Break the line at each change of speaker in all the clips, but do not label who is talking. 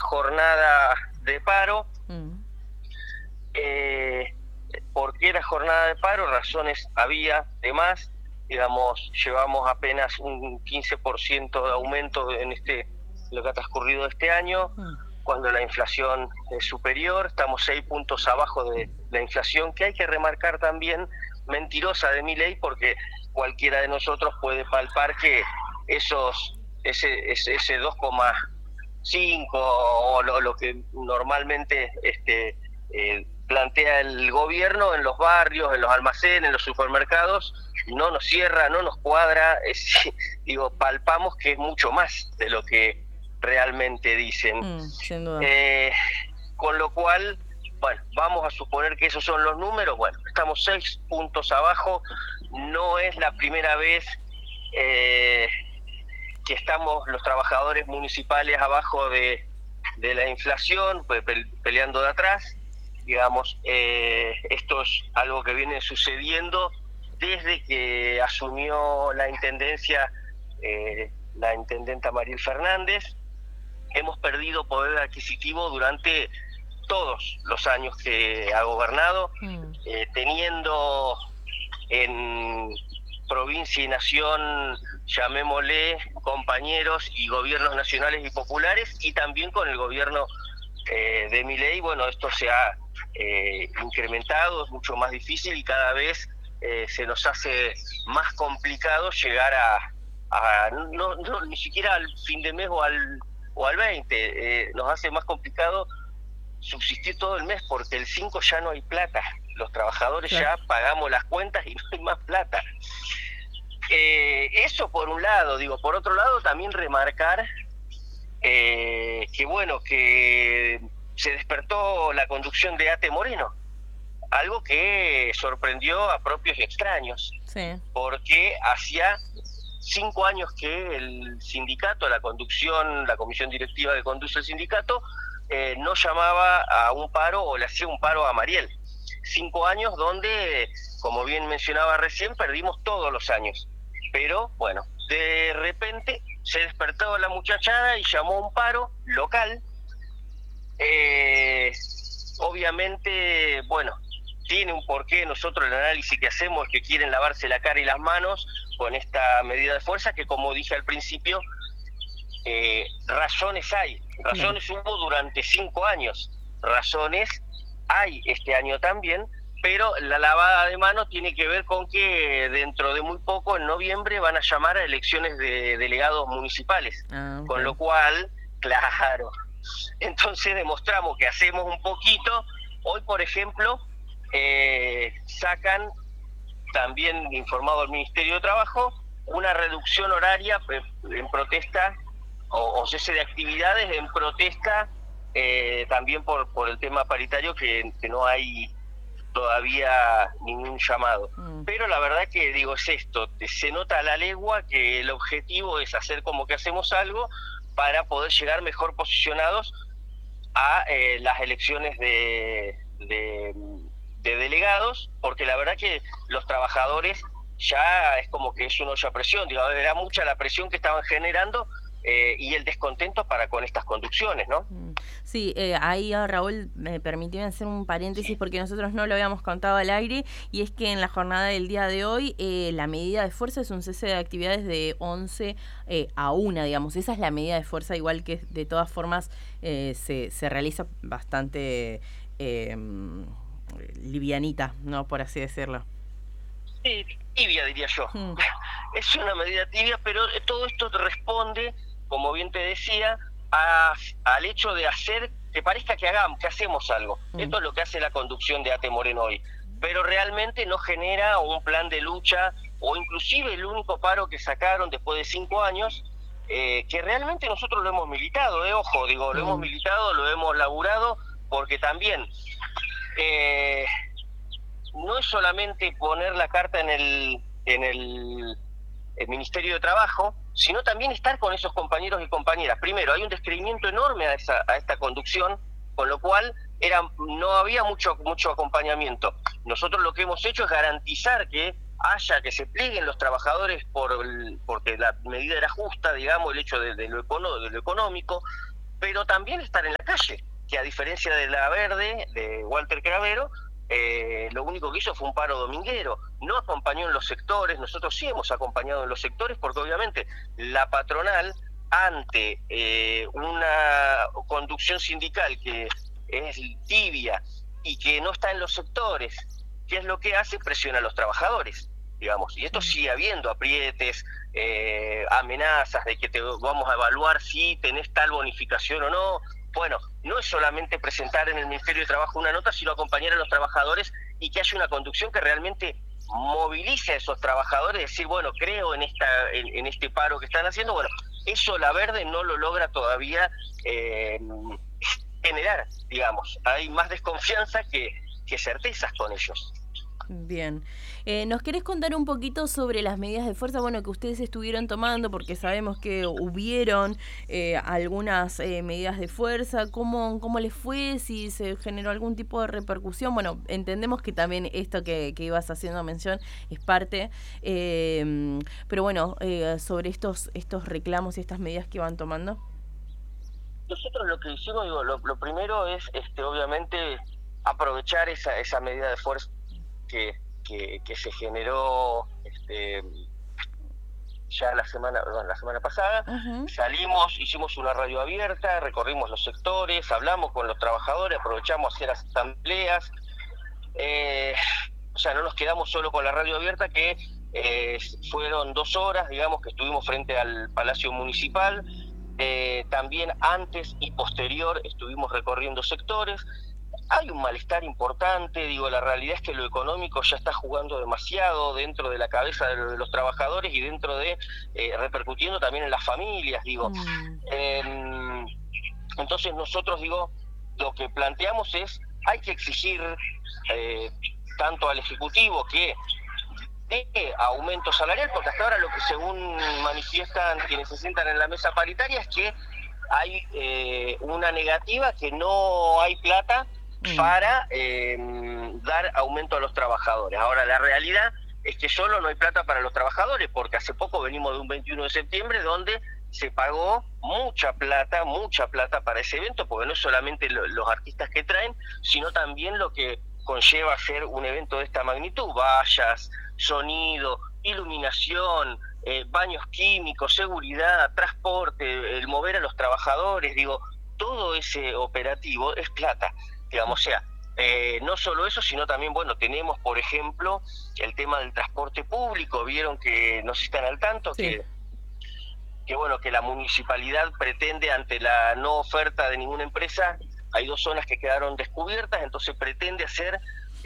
jornada de paro. ¿Por qué la jornada de paro? Razones había de más, digamos, llevamos apenas un 15% de aumento en lo que ha transcurrido este año, cuando la inflación es superior, estamos 6 puntos abajo de la inflación, que hay que remarcar también, mentirosa de Milei, porque cualquiera de nosotros puede palpar que ese 2,5 o lo que normalmente plantea el gobierno en los barrios, en los almacenes, en los supermercados, no nos cierra, no nos cuadra, palpamos que es mucho más de lo que realmente dicen.
Sin duda.
Con lo cual, bueno, vamos a suponer que esos son los números, bueno, estamos 6 puntos abajo, no es la primera vez que estamos los trabajadores municipales abajo de la inflación, peleando de atrás. Digamos, esto es algo que viene sucediendo desde que asumió la intendencia la intendenta Mariel Fernández. Hemos perdido poder adquisitivo durante todos los años que ha gobernado, teniendo en provincia y nación, llamémosle, compañeros y gobiernos nacionales y populares, y también con el gobierno de Milei. Bueno, esto se ha incrementado, es mucho más difícil y cada vez se nos hace más complicado llegar no, ni siquiera al fin de mes o al 20, nos hace más complicado subsistir todo el mes, porque el 5 ya no hay plata, los trabajadores ya pagamos las cuentas y no hay más plata. Eso por un lado, por otro lado también remarcar que bueno, que se despertó la conducción de ATE Moreno, algo que sorprendió a propios y extraños, porque hacía 5 años que el sindicato, la comisión directiva que conduce el sindicato, no llamaba a un paro o le hacía un paro a Mariel. 5 años donde, como bien mencionaba recién, perdimos todos los años. Pero bueno, de repente se despertó la muchachada y llamó a un paro local. Obviamente, bueno, tiene un porqué. Nosotros el análisis que hacemos es que quieren lavarse la cara y las manos con esta medida de fuerza, que como dije al principio, razones hay, razones hubo durante 5 años, razones hay este año también, pero la lavada de manos tiene que ver con que dentro de muy poco, en noviembre, van a llamar a elecciones de delegados municipales, con lo cual, claro, entonces demostramos que hacemos un poquito. Hoy, por ejemplo, sacan, también informado el Ministerio de Trabajo, una reducción horaria en protesta o cese de actividades en protesta, también por el tema paritario, que no hay todavía ningún llamado. Pero la verdad que es esto, se nota a la legua que el objetivo es hacer como que hacemos algo para poder llegar mejor posicionados a las elecciones de delegados, porque la verdad que los trabajadores ya es como que es una olla a presión, era mucha la presión que estaban generando y el descontento con estas conducciones, ¿no?
Sí, ahí Raúl, permíteme hacer un paréntesis porque nosotros no lo habíamos contado al aire, y es que en la jornada del día de hoy la medida de fuerza es un cese de actividades de 11 a 1, digamos. Esa es la medida de fuerza, igual que de todas formas se realiza bastante livianita, ¿no? Por así decirlo.
Sí, tibia, diría yo. Es una medida tibia, pero todo esto responde, como bien te decía, al hecho de hacer que parezca que hacemos algo. Esto es lo que hace la conducción de ATE Moreno hoy, pero realmente no genera un plan de lucha, o inclusive el único paro que sacaron después de 5 años, que realmente nosotros lo hemos militado, ojo, lo hemos militado, lo hemos laburado, porque también no es solamente poner la carta en el Ministerio de Trabajo, sino también estar con esos compañeros y compañeras. Primero, hay un descreimiento enorme a esta conducción, con lo cual no había mucho acompañamiento. Nosotros lo que hemos hecho es garantizar que se plieguen los trabajadores porque la medida era justa, el hecho de lo económico. pero también estar en la calle, que a diferencia de la Verde, de Walter Cravero, lo único que hizo fue un paro dominguero, no acompañó en los sectores. Nosotros sí hemos acompañado en los sectores porque obviamente la patronal, ante una conducción sindical que es tibia y que no está en los sectores, ¿qué es lo que hace? Presiona a los trabajadores, digamos, y esto sigue habiendo aprietes, amenazas de que te vamos a evaluar si tenés tal bonificación o no. Bueno, no es solamente presentar en el Ministerio de Trabajo una nota, sino acompañar a los trabajadores y que haya una conducción que realmente movilice a esos trabajadores, decir, bueno, creo en este paro que están haciendo. Bueno, eso la Verde no lo logra todavía generar, digamos. Hay más desconfianza que certezas con ellos.
Bien. ¿Nos querés contar un poquito sobre las medidas de fuerza, bueno, que ustedes estuvieron tomando? Porque sabemos que hubieron algunas medidas de fuerza. ¿Cómo les fue? Si se generó algún tipo de repercusión. Bueno, entendemos que también esto que ibas haciendo mención es parte, pero bueno, sobre estos reclamos y estas medidas que van tomando.
Nosotros lo que hicimos, digo, lo primero es obviamente aprovechar esa medida de fuerza que se generó ya la semana pasada. Salimos, hicimos una radio abierta, recorrimos los sectores, hablamos con los trabajadores, aprovechamos a hacer asambleas. O sea, no nos quedamos solo con la radio abierta, que fueron 2 horas, digamos, que estuvimos frente al Palacio Municipal. También antes y posterior estuvimos recorriendo sectores. Hay un malestar importante, digo, la realidad es que lo económico ya está jugando demasiado dentro de la cabeza de los trabajadores y dentro de, repercutiendo también en las familias, digo. Entonces nosotros, digo, lo que planteamos es, hay que exigir tanto al Ejecutivo que dé aumento salarial, porque hasta ahora lo que según manifiestan quienes se sientan en la mesa paritaria es que hay una negativa, que no hay plata para dar aumento a los trabajadores. Ahora, la realidad es que solo no hay plata para los trabajadores, porque hace poco venimos de un 21 de septiembre donde se pagó mucha plata para ese evento, porque no es solamente los artistas que traen, sino también lo que conlleva hacer un evento de esta magnitud: vallas, sonido, iluminación, baños químicos, seguridad, transporte, el mover a los trabajadores. Digo, todo ese operativo es plata, digamos. O sea, no solo eso, sino también, bueno, tenemos, por ejemplo, el tema del transporte público. Vieron que no sé si están al tanto, sí, que bueno, que la municipalidad pretende, ante la no oferta de ninguna empresa, hay 2 zonas que quedaron descubiertas, entonces pretende hacer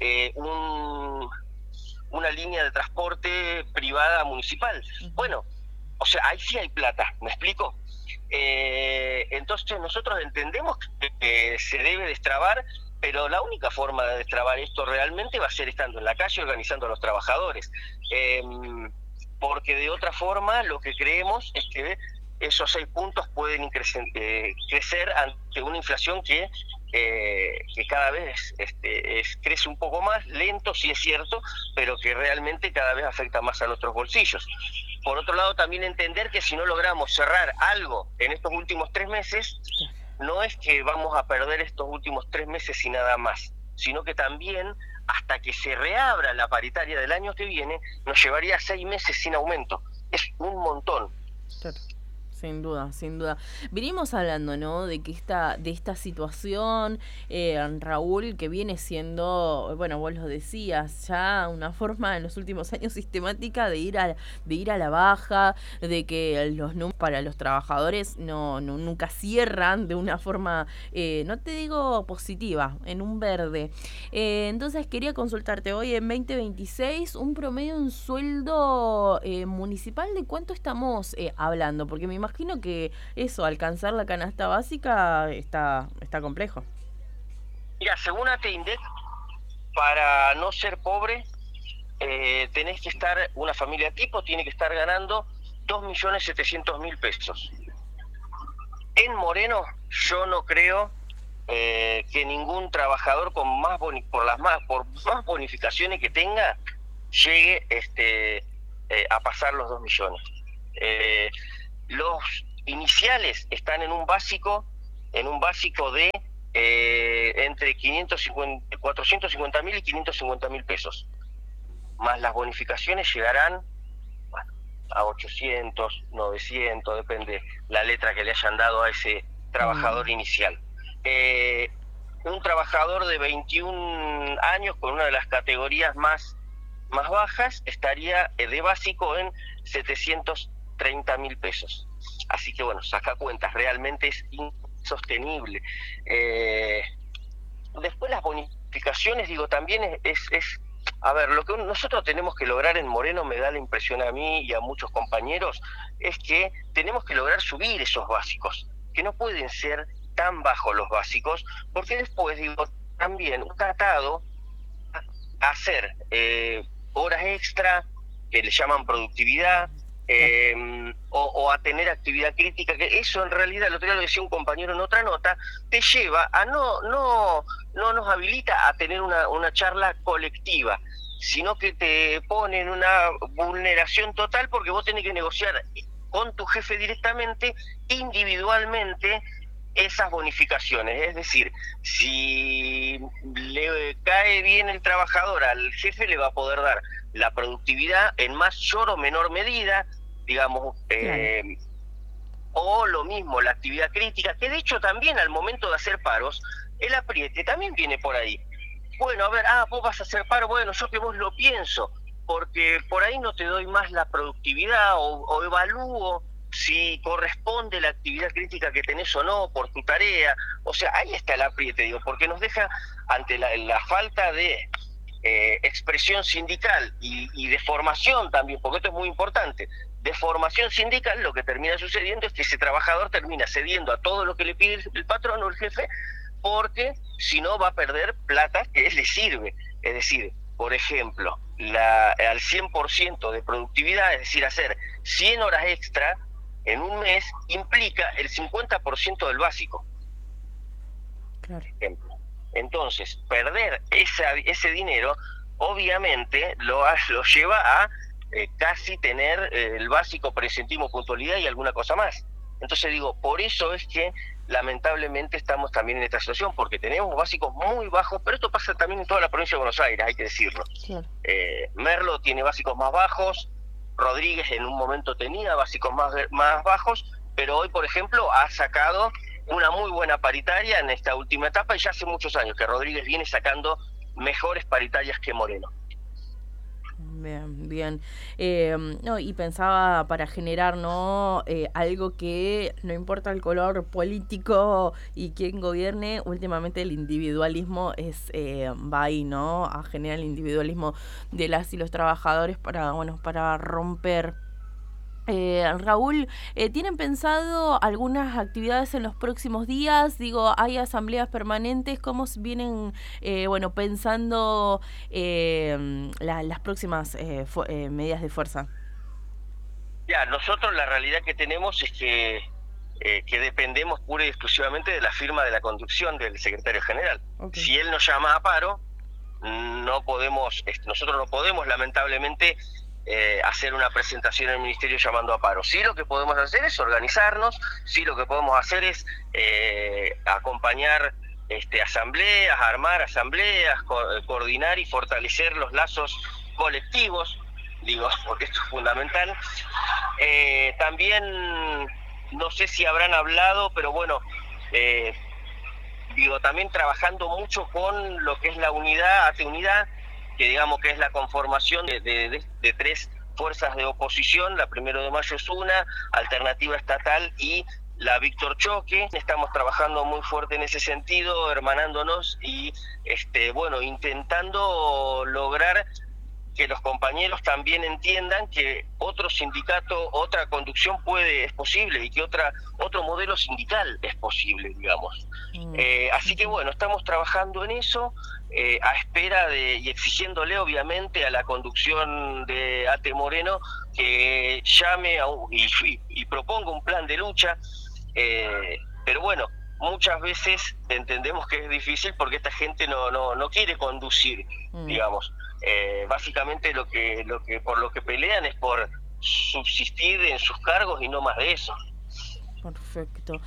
una línea de transporte privada municipal. Bueno, o sea, ahí sí hay plata, ¿me explico? Entonces nosotros entendemos que se debe destrabar, pero la única forma de destrabar esto realmente va a ser estando en la calle, organizando a los trabajadores, porque de otra forma lo que creemos es que esos 6 puntos pueden crecer ante una inflación que cada vez crece un poco más, lento, sí es cierto, pero que realmente cada vez afecta más a nuestros bolsillos. Por otro lado, también entender que si no logramos cerrar algo en estos últimos 3 meses, no es que vamos a perder estos últimos 3 meses y nada más, sino que también, hasta que se reabra la paritaria del año que viene, nos llevaría 6 meses sin aumento. Es un montón.
Claro. Sin duda, sin duda. Venimos hablando, ¿no?, de esta situación, Raúl, que viene siendo, bueno, vos lo decías, ya una forma en los últimos años sistemática de ir a la baja, de que los números para los trabajadores nunca cierran de una forma, no te digo positiva, en un verde. Entonces quería consultarte, hoy en 2026, un promedio en sueldo municipal, ¿de cuánto estamos hablando? Porque me imagino que eso, alcanzar la canasta básica está complejo.
Mira, según ATEINDEC, para no ser pobre, tenés que estar, una familia tipo tiene que estar ganando 2.700.000 pesos. En Moreno, yo no creo que ningún trabajador con por más bonificaciones que tenga, llegue a pasar los 2 millones. Los iniciales están en un básico en un básico de entre 450.000 y 550.000 pesos. Más las bonificaciones llegarán, bueno, a 800, 900, depende la letra que le hayan dado a ese trabajador inicial. Un trabajador de 21 años con una de las categorías más bajas estaría de básico en 730.000 pesos. Así que bueno, saca cuentas, realmente es insostenible. Después las bonificaciones, digo, también es a ver, lo que nosotros tenemos que lograr en Moreno, me da la impresión a mí y a muchos compañeros, es que tenemos que lograr subir esos básicos, que no pueden ser tan bajos los básicos, porque después, digo, también un tratado a hacer horas extra, que le llaman productividad, o a tener actividad crítica, que eso en realidad, el otro día lo decía un compañero en otra nota, te lleva a no nos habilita a tener una charla colectiva, sino que te pone en una vulneración total porque vos tenés que negociar con tu jefe directamente, individualmente, esas bonificaciones. Es decir, si le cae bien el trabajador, al jefe le va a poder dar la productividad en mayor o menor medida, digamos, o lo mismo, la actividad crítica, que de hecho también al momento de hacer paros, el apriete también viene por ahí. Bueno, a ver, vos vas a hacer paro, bueno, yo que vos lo pienso, porque por ahí no te doy más la productividad o evalúo si corresponde la actividad crítica que tenés o no por tu tarea. O sea, ahí está el apriete, digo, porque nos deja ante la falta de expresión sindical y de formación también, porque esto es muy importante, de formación sindical, lo que termina sucediendo es que ese trabajador termina cediendo a todo lo que le pide el patrón o el jefe, porque si no va a perder plata que le sirve. Es decir, por ejemplo, al 100% de productividad, es decir, hacer 100 horas extra en un mes, implica el 50% del básico. Claro. Ejemplo. Entonces, perder ese dinero, obviamente, lo lleva a casi tener el básico presentismo, puntualidad y alguna cosa más. Entonces digo, por eso es que lamentablemente estamos también en esta situación, porque tenemos básicos muy bajos, pero esto pasa también en toda la provincia de Buenos Aires, hay que decirlo. Claro. Merlo tiene básicos más bajos, Rodríguez en un momento tenía básicos más bajos, pero hoy, por ejemplo, ha sacado una muy buena paritaria en esta última etapa, y ya hace muchos años que Rodríguez viene sacando mejores paritarias que Moreno.
Bien. No, y pensaba para generar, ¿no? Algo que no importa el color político y quién gobierne, últimamente el individualismo va ahí, ¿no? A generar el individualismo de las y los trabajadores para romper. Raúl, ¿tienen pensado algunas actividades en los próximos días? Digo, ¿hay asambleas permanentes? ¿Cómo vienen pensando las próximas medidas de fuerza?
Ya, nosotros la realidad que tenemos es que dependemos pura y exclusivamente de la firma de la conducción del secretario general. Okay. Si él nos llama a paro, nosotros no podemos lamentablemente hacer una presentación en el ministerio llamando a paro. Sí, lo que podemos hacer es organizarnos, sí, lo que podemos hacer es acompañar asambleas, armar asambleas, coordinar y fortalecer los lazos colectivos, digo, porque esto es fundamental. También, no sé si habrán hablado, pero bueno, también trabajando mucho con lo que es la unidad, ATEUNIDAD, que digamos que es la conformación de tres fuerzas de oposición. La 1 de Mayo es una, Alternativa Estatal y la Víctor Choque. Estamos trabajando muy fuerte en ese sentido, hermanándonos y intentando lograr que los compañeros también entiendan que otro sindicato, otra conducción es posible, y que otro modelo sindical es posible, digamos. Así que estamos trabajando en eso, a espera y exigiéndole obviamente a la conducción de ATE Moreno que llame y proponga un plan de lucha, pero muchas veces entendemos que es difícil porque esta gente no quiere conducir, digamos. Básicamente por lo que pelean es por subsistir en sus cargos y no más de eso.
Perfecto.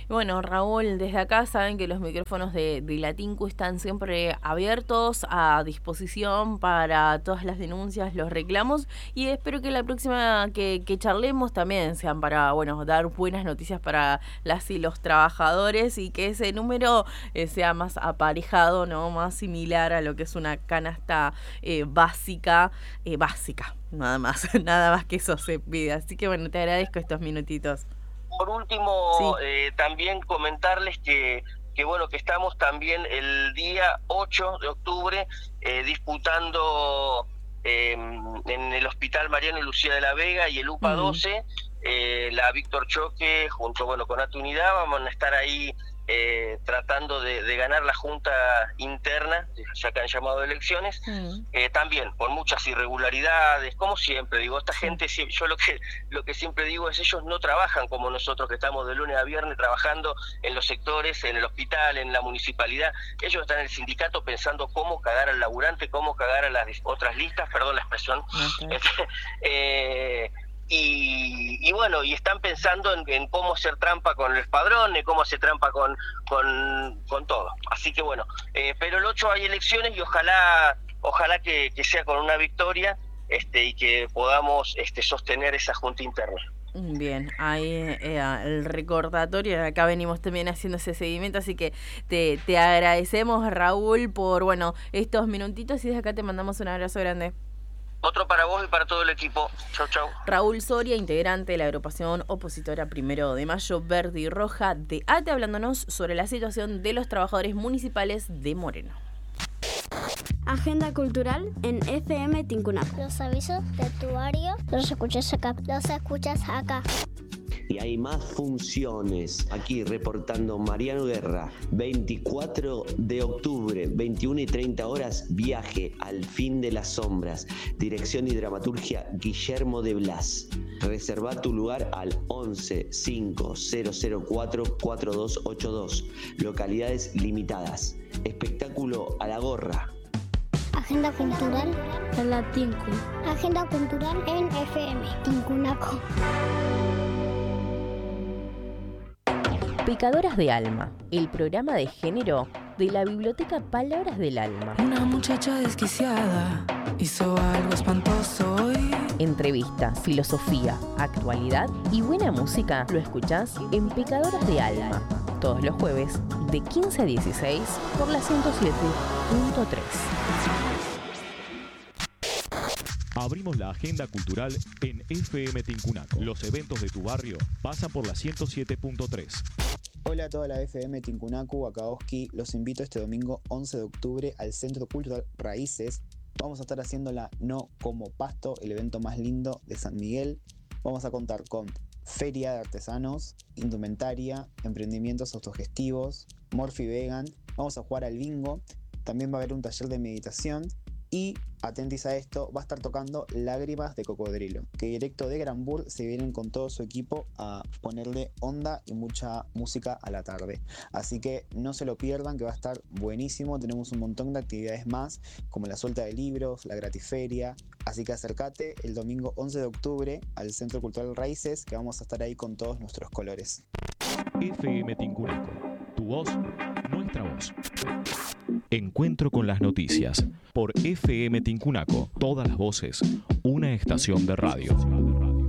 Bueno, Raúl, desde acá saben que los micrófonos de la TINCU están siempre abiertos, a disposición para todas las denuncias, los reclamos, y espero que la próxima que charlemos también sean para, bueno, dar buenas noticias para las y los trabajadores, y que ese número sea más aparejado, ¿no? Más similar a lo que es una canasta básica, nada más, nada más que eso se pide. Así que bueno, te agradezco estos minutitos.
Por último,
sí.
También comentarles que bueno, que estamos también el día 8 de octubre disputando en el Hospital Mariano y Lucía de la Vega y el UPA 12, la Víctor Choque, junto con ATE Unidad, vamos a estar ahí tratando de ganar la junta interna, ya que han llamado elecciones, también con muchas irregularidades, como siempre digo, esta gente, yo lo que siempre digo es, ellos no trabajan como nosotros, que estamos de lunes a viernes trabajando en los sectores, en el hospital, en la municipalidad. Ellos están en el sindicato pensando cómo cagar al laburante, cómo cagar a las otras listas, perdón la expresión, Y bueno, y están pensando en cómo hacer trampa con el padrón, en cómo hacer trampa con todo. Así que bueno, pero el 8 hay elecciones y ojalá que sea con una victoria y que podamos sostener esa junta interna.
Bien, ahí el recordatorio, acá venimos también haciendo ese seguimiento, así que te agradecemos, Raúl, por estos minutitos, y desde acá te mandamos un abrazo grande.
Otro para vos y para todo el equipo. Chau, chau.
Raúl Soria, integrante de la agrupación opositora 1 de Mayo Verde y Roja de ATE, hablándonos sobre la situación de los trabajadores municipales de Moreno.
Agenda cultural en FM Tincunaco.
Los avisos de tu barrio los escuchas acá.
Y hay más funciones. Aquí reportando Mariano Guerra, 24 de octubre, 21 y 30 horas, Viaje al fin de las sombras. Dirección y dramaturgia Guillermo de Blas. Reserva tu lugar al 11 5004 4282. Localidades limitadas. Espectáculo a la gorra.
Agenda cultural
en la Tinku.
Agenda cultural en FM Tincunaco.
Pecadoras de Alma, el programa de género de la biblioteca Palabras del Alma.
Una muchacha desquiciada hizo algo espantoso hoy.
Entrevistas, filosofía, actualidad y buena música lo escuchás en Pecadoras de Alma, todos los jueves de 15 a 16 por la 107.3.
Abrimos la agenda cultural en FM Tincunaco. Los eventos de tu barrio pasan por la 107.3.
Hola a toda la FM Tincunaco, acá Oski. Los invito este domingo 11 de octubre al Centro Cultural Raíces. Vamos a estar haciendo la No Como Pasto, el evento más lindo de San Miguel. Vamos a contar con feria de artesanos, indumentaria, emprendimientos autogestivos, Morphy Vegan. Vamos a jugar al bingo. También va a haber un taller de meditación. Y, atentis a esto, va a estar tocando Lágrimas de Cocodrilo, que directo de Granburg se vienen con todo su equipo a ponerle onda y mucha música a la tarde. Así que no se lo pierdan, que va a estar buenísimo. Tenemos un montón de actividades más, como la suelta de libros, la gratiferia. Así que acércate el domingo 11 de octubre al Centro Cultural Raíces, que vamos a estar ahí con todos nuestros colores.
FM Tincunaco, tu voz, nuestra voz. Encuentro con las noticias por FM Tincunaco, todas las voces, una estación de radio.